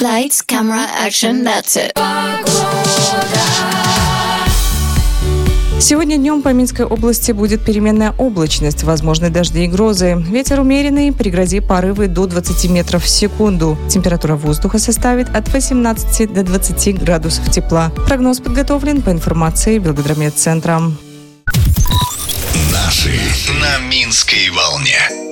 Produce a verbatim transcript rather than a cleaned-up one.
Lights, camera, action, that's it. Сегодня днем по Минской области будет переменная облачность, возможны дожди и грозы. Ветер умеренный, при грозе порывы до двадцати метров в секунду. Температура воздуха составит от восемнадцати до двадцати градусов тепла. Прогноз подготовлен по информации Белгородмедцентра. Наши на Минской волне.